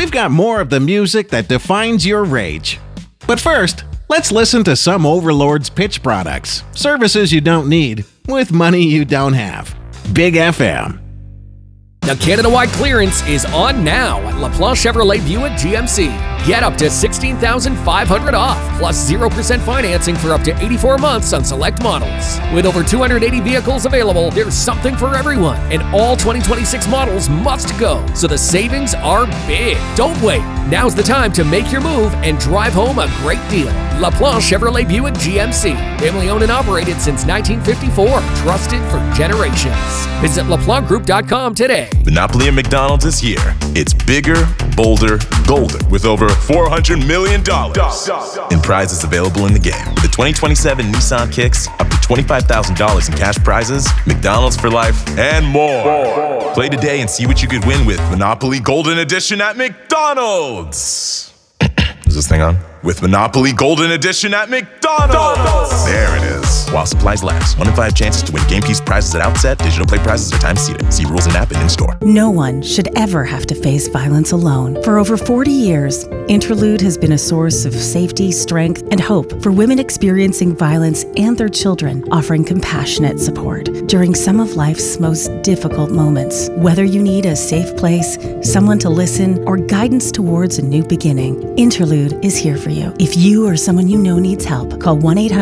we've got more of the music that defines your rage. But first, let's listen to some overlords pitch products, services you don't need, with money you don't have. Big FM. The Canada-wide clearance is on now at LaPlace Chevrolet Buick GMC. Get up to $16,500 off, plus 0% financing for up to 84 months on select models. With over 280 vehicles available, there's something for everyone, and all 2026 models must go, so the savings are big. Don't wait. Now's the time to make your move and drive home a great deal. LaPlace Chevrolet Buick GMC. Family owned and operated since 1954. Trusted for generations. Visit LaPlaceGroup.com today. Monopoly at McDonald's is here. It's bigger, bolder, golden, with over $400 million in prizes available in the game. With the 2027 Nissan Kicks, up to $25,000 in cash prizes, McDonald's for life, and more. Play today and see what you could win with Monopoly Golden Edition at McDonald's. Is this thing on? With Monopoly Golden Edition at McDonald's. There it is. While supplies last. 1 in 5 chances to win game piece prizes at outset. Digital play prizes are time seated. See rules in app and in store. No one should ever have to face violence alone. For over 40 years, Interlude has been a source of safety, strength, and hope for women experiencing violence and their children, offering compassionate support during some of life's most difficult moments. Whether you need a safe place, someone to listen, or guidance towards a new beginning, Interlude is here for you. If you or someone you know needs help, call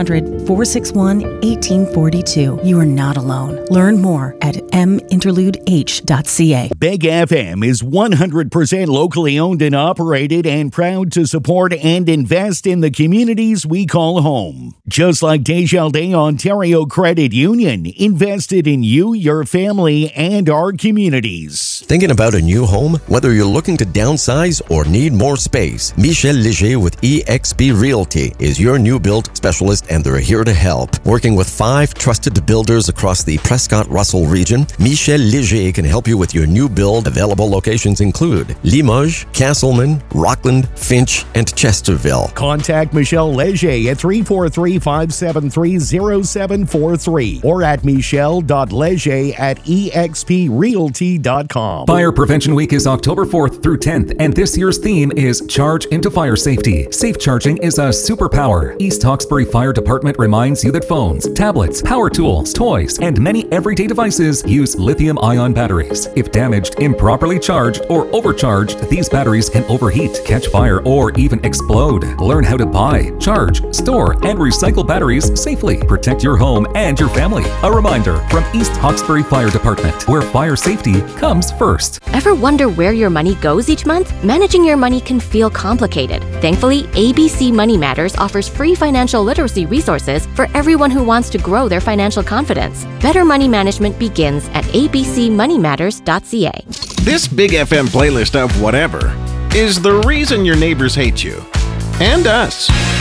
1-800-461-1842. You are not alone. Learn more at minterludeh.ca. Big FM is 100% locally owned and operated and proud to support and invest in the communities we call home. Just like Desjardins Ontario Credit Union, invested in you, your family, and our communities. Thinking about a new home? Whether you're looking to downsize or need more space, Michel Léger with eXp Realty is your new build specialist, and they're here to help. Working with 5 trusted builders across the Prescott-Russell region, Michel Léger can help you with your new build. Available locations include Limoges, Castleman, Rockland, Finch, and Chesterville. Contact Michel Léger at 343-573-0743 or at michel.leger@exprealty.com. Fire Prevention Week is October 4th through 10th, and this year's theme is Charge into Fire Safety. Safe charging is a superpower. East Hawkesbury Fire Department reminds you that phones, tablets, power tools, toys, and many everyday devices use lithium-ion batteries. If damaged, improperly charged, or overcharged, these batteries can overheat, catch fire, or even explode. Learn how to buy, charge, store, and recycle batteries safely. Protect your home and your family. A reminder from East Hawkesbury Fire Department, where fire safety comes first. Ever wonder where your money goes each month? Managing your money can feel complicated. Thankfully, ABC Money Matters offers free financial literacy resources for everyone who wants to grow their financial confidence. Better money management begins at abcmoneymatters.ca. This Big FM playlist of whatever is the reason your neighbors hate you. And us.